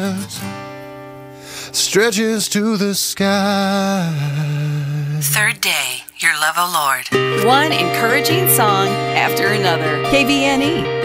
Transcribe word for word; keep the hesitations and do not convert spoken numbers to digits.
stretches to the sky. Third Day, Your Love, O Lord. One encouraging song after another. K V N E